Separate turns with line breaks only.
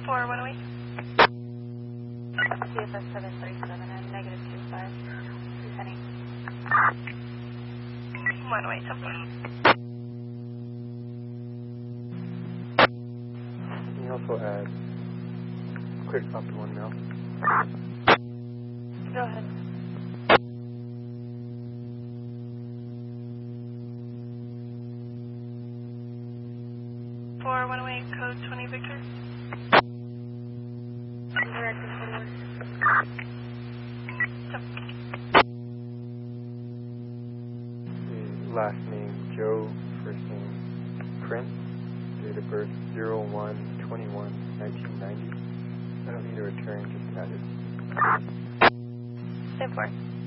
4108. CFS 737 and negative 25. Descending. 108, 10
Can you also add quick up to 1 mil?
Go ahead. For 108, code 20 Victor. Direct forward.
Last name Joe, first name Prince, date of birth 01/21/1990. I don't need a return, just add it.
Step 4.